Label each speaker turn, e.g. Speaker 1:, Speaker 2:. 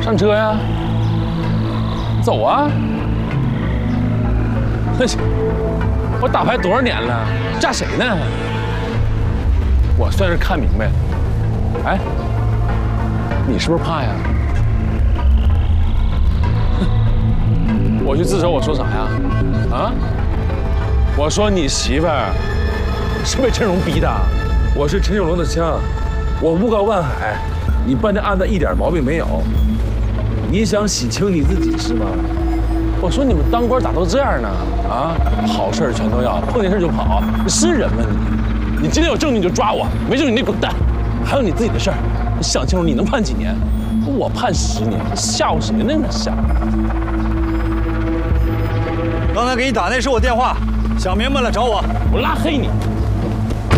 Speaker 1: 上车呀，走啊！嘿，我打牌多少年了，炸谁呢？我算是看明白了。哎，你是不是怕呀？我去自首，我说啥呀？啊？我说你媳妇儿是被陈荣逼的。
Speaker 2: 我是陈小龙的枪，我目告万海，你办的案子一点毛病没有。你想洗清你自己是吗？
Speaker 1: 我说你们当官咋都这样呢？啊，好事全都要，碰见事就跑，你是人吗你？你今天有证据你就抓我，没证据你滚蛋。还有你自己的事儿，你想清楚，你能判几年？我判10年，吓唬谁呢？你吓！
Speaker 3: 刚才给你打那是我电话，想明白了找我。
Speaker 1: 我拉黑你。